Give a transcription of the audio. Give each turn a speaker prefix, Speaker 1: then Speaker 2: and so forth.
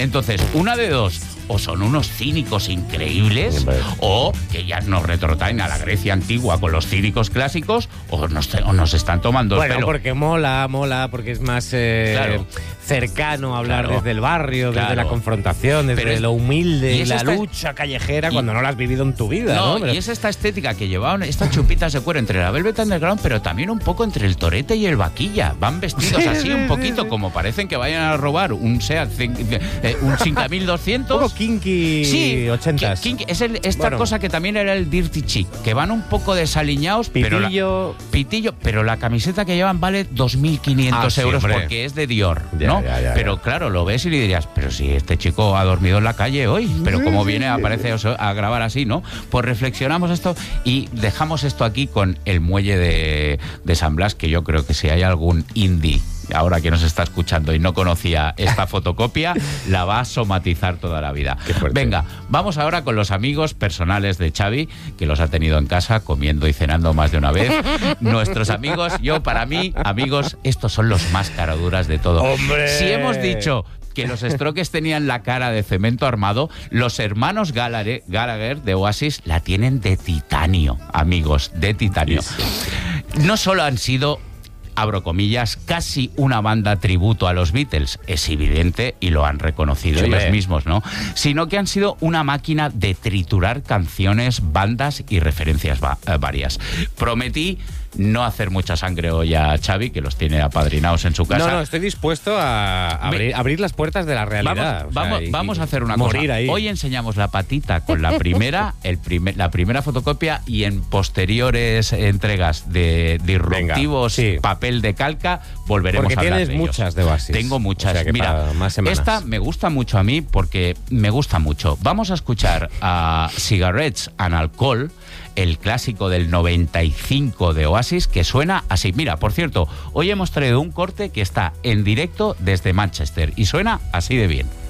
Speaker 1: Entonces, una de dos, o son unos cínicos increíbles, o que ya nos retrotraen a la Grecia antigua con los cínicos clásicos, o nos están tomando el pelo.
Speaker 2: Porque mola, porque es más cercano hablar desde el barrio, desde la confrontación, desde lo humilde, y la lucha callejera cuando no la has vivido en tu vida, ¿no?
Speaker 1: Y es esta estética que llevaban estas chupitas de cuero entre la Velvet Underground, pero también un poco entre el torete y el vaquilla. Van vestidos así un poquito como parecen que vayan a robar un SEAT, un 5200.
Speaker 2: Un poco kinky, 80s.
Speaker 1: Esta cosa que también era el dirty chic, que van un poco desaliñados,
Speaker 2: pitillo,
Speaker 1: pero la camiseta que llevan vale 2.500 euros porque es de Dior, ¿no? Pero claro, lo ves y le dirías, pero si este chico ha dormido en la calle hoy, pero como viene aparece a grabar así, ¿no? Pues reflexionamos esto y dejamos esto aquí con el muelle de San Blas, que yo creo que si hay algún indie ahora que nos está escuchando y no conocía esta fotocopia, la va a somatizar toda la vida. Venga, vamos ahora con los amigos personales de Xavi, que los ha tenido en casa comiendo y cenando más de una vez. Nuestros amigos, para mí, amigos, estos son los más caraduras de todo.
Speaker 2: ¡Hombre!
Speaker 1: Si hemos dicho que los Strokes tenían la cara de cemento armado, los hermanos Gallagher de Oasis la tienen de titanio, amigos, de titanio. No solo han sido, abro comillas, casi una banda tributo a los Beatles, es evidente y lo han reconocido ellos mismos, ¿no? Sino que han sido una máquina de triturar canciones, bandas y referencias varias. Prometí no hacer mucha sangre hoy a Xavi, que los tiene apadrinados en su casa.
Speaker 2: No, estoy dispuesto a abrir las puertas de la realidad.
Speaker 1: Vamos a hacer una cosa.
Speaker 2: Ahí.
Speaker 1: Hoy enseñamos la patita con la primera, la primera fotocopia, y en posteriores entregas de disruptivos, papel de calca, volveremos a hablar de ellos.
Speaker 2: Porque tienes muchas de Oasis.
Speaker 1: Tengo muchas.
Speaker 2: O sea,
Speaker 1: mira, esta me gusta mucho a mí porque me gusta mucho. Vamos a escuchar a Cigarettes and Alcohol, el clásico del 95 de Oasis, que suena así. Mira, por cierto, hoy hemos traído un corte que está en directo desde Manchester y suena así de bien.